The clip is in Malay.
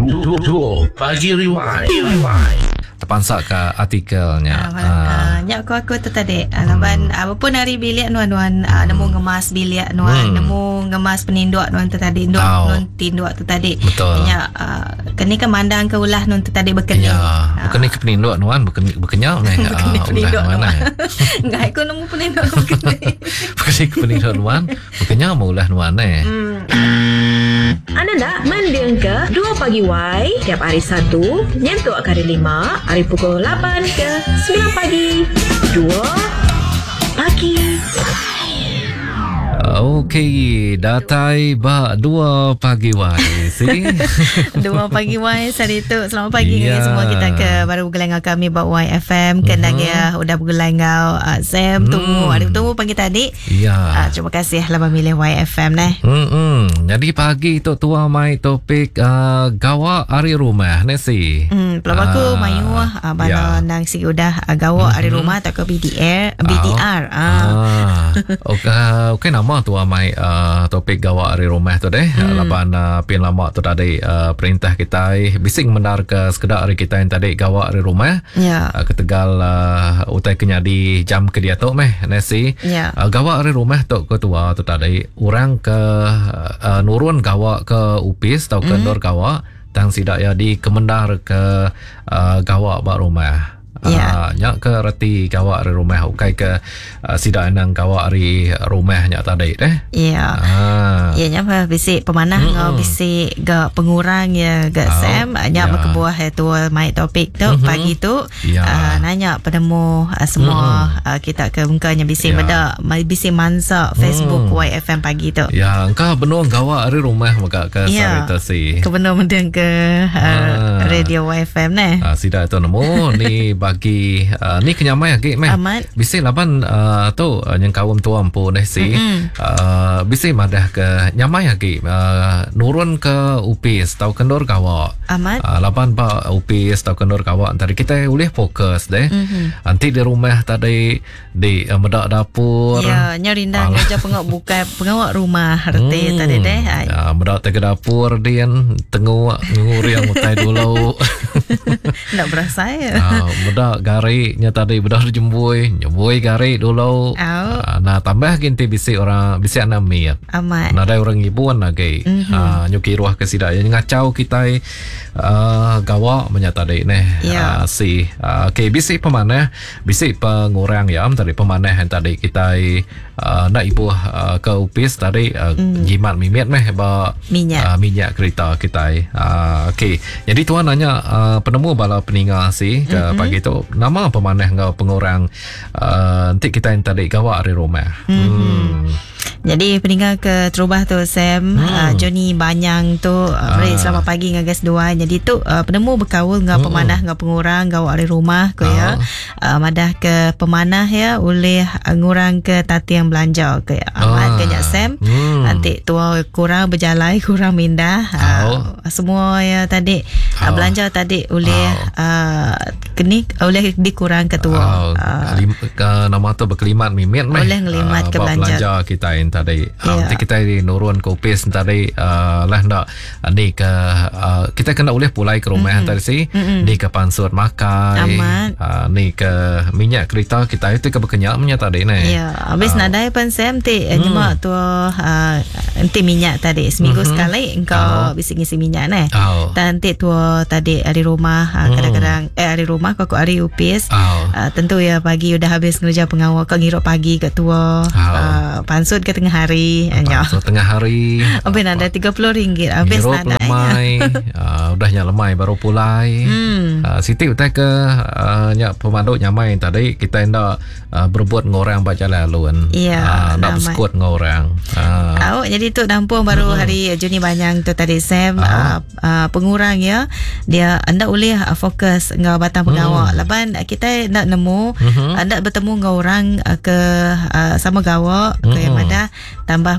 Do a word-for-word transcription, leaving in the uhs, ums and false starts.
Dua Pagi Rewind. Terpansak ke artikelnya. Ah, uh, nyak aku aku tu tadi. Uh, Laban hmm. apa pun hari bilik nuan-nuan uh, nemu ngemas bilik nuan, hmm. nemu ngemas peninduk nuan tu tadi. Nuan oh. nuan tinduk tu tadi. Betul. Nyak uh, kini ke mandang ke ulah nuan tu tadi berkening. Ya, uh. bukan ke peninduk nuan, bukan berkenyau ni. Bukan uh, peninduk mana? Enggak, aku nemu peninduk berkening. Bukan ke peninduk nuan, berkenyau mau ulah nuan ni. Hmm. Anda nak mendengar ke Dua Pagi Y tiap hari Sabtu nyentuh hari lima, hari pukul lapan ke sembilan pagi. Dua Pagi. Okey, datai ba dua pagi Y. See? Dua pagi Y hari tu. Selamat pagi yeah. semua kita ke baru bergelang dengan kami buat Y F M. Kena uh-huh. ya udah bergelang dengan uh, Sam hmm. tunggu. Ada tunggu pagi tadi. Ya. Yeah. Uh, terima kasih lah memilih Y F M ni. Hmm. Jadi pagi tu tua mai topik uh, gawa hari rumah ni si. Hmm, pelak aku uh, mayu uh, bana yeah. nang si udah uh, gawa hari uh-huh. rumah tak ke B D R, B D R. Oh. Ah. Okey, okey nama tu amai uh, topik gawa hari rumah tu deh. Hmm. Laban uh, pin lama tu tadi uh, perintah kita bising benar ke sekedar hari kita yang tadi gawa hari rumah. Ya. Uh, ketegal uh, utai kenyadi jam ke dia tu meh nasi. Ya. Uh, gawa hari rumah tu ketua tu tadi orang ke uh, nurun gawa ke upis atau ke hmm. nur gawa tang sidak ya di kemendar ke uh, gawa bak rumah. Ya. Uh, nyak ke reti gawak dari rumah ukai ke uh, sidak nang gawak dari rumah nyak tadi deh. Ya. Ah. Ya nyak bisik pemanah mm-hmm. ngau bisik ga pengurang ya ga oh, Sam nyak ya. Berkebuah itu mai topik tu mm-hmm. pagi tu ya. uh, nanya penemu uh, semua mm-hmm. uh, kita ke mungkanya bisik ya. Beda bisik mansa Facebook mm. Y F M pagi tu. Ya, engkau benar gawak dari rumah maka ke ya. Sarita si. Ke benar mendeng ke uh, ah. radio Y F M ni. Ah, sidak itu nemu ni bagi uh, ni kenyamai lagi meh. Bisik laban uh, tu uh, yang kawam tuam pun eh si. Mm-hmm. Uh, bisik madah ke nyamai lagi uh, nurun ke upis tau kendur kawak. Amat. Uh, laban ba upis tau kendur kawak tadi kita boleh fokus deh. Mm-hmm. Nanti di rumah tadi di uh, medak dapur. Ya, nyarindang aja pengok buka pengawak rumah reti hmm. tadi deh. Ya, medak te ke dapur dia tengok nguri yang mutai dulu. Nak berasa ya. Uh, medak gari nya tadi bedah jembui jembui gari dulu. Oh. Uh, nah tambah kinti bisik orang bisik anak mir. Amat. Nah ada orang ibuan lagi. Mm-hmm. Uh, nyuki ruah ke sidak yang ngacau kita uh, gawa menyata deh neh. Yeah. Uh, si uh, okay, bisik pemanah bisik pengurang ya tadi pemanah yang tadi kita uh, nak ibu uh, ke upis tadi uh, mm. jimat mimit meh ba minyak uh, minyak kereta kita. Uh, okay. Jadi tuan nanya uh, penemu bala peninggal si ke mm-hmm. pagi tu nama pemanah ngau pengurang uh, nanti kita yang tadi gawak dari rumah. Mm-hmm. Hmm. Jadi peninggal ke terubah tu Sam hmm. uh, Johnny Banyang tu uh, ah. selamat pagi dengan guys dua. Jadi tu uh, penemu berkawal dengan hmm. pemanah dengan pengurang gawak dari rumah ko ya. Uh, madah ke pemanah ya oleh uh, ngurang ke tati yang belanja ke amat ah. ke nyak Sam. Hmm. Nanti tu kurang berjalan kurang mindah uh, oh. semua ya tadi oh. uh, belanja tadi oleh oh. uh, kini oleh dikurang ketua. Oh. Uh, Lim, ke, nama tu berkelimat mimit meh. Oleh ngelimat uh, ke belanja. belanja kita yang tadi. Yeah. Uh, nanti kita nurun ke upis tadi uh, lah nak ni ke uh, kita kena boleh pulai ke rumah mm-hmm. tadi si mm-hmm. ni ke pansur makai uh, ni ke minyak kereta kita itu ke berkenyak minyak tadi ni. Ya, habis uh, nadai pan Sam ti hmm. nyemak tu uh, nanti minyak tadi seminggu mm-hmm. sekali engkau oh. bising ngisi minyak ni. Oh. Dan nanti tu tadi hari rumah uh, mm. kadang-kadang eh hari rumah kau hari upis oh. uh, tentu ya pagi udah habis kerja pengawal kau ngiruk pagi ke tua oh. uh, pansut ke tengah hari pansut tengah hari habis ada tiga puluh ringgit habis nada lemai uh, udahnya lemai baru pulai hmm. uh, Siti utai ke uh, nyak pemandu nyamai tadi kita hendak uh, berbuat ngorang baca laluan iya uh, nak berskut ngorang uh. oh, jadi tu dampung baru hmm. hari Juni Banyang tu tadi Sam uh. Uh, uh, pengurang ya dia hendak boleh uh, fokus ngau batang pengawak hmm. laban uh, kita nak nemu hendak hmm. uh, bertemu ngau orang uh, ke uh, sama gawak hmm. ke yang ada tambah